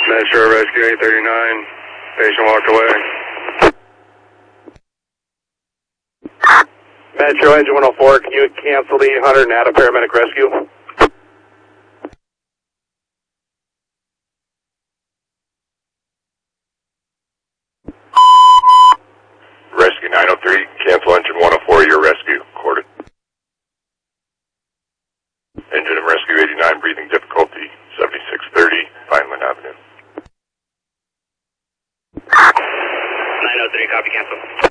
Metro Rescue 839, patient walked away. Metro Engine 104, can you cancel the 800 and add a paramedic rescue? Rescue 903, cancel engine 104, your rescue, recorded. Engine of rescue 89, breathing difficulty, 7630, Vineland Avenue. 903, copy, cancel.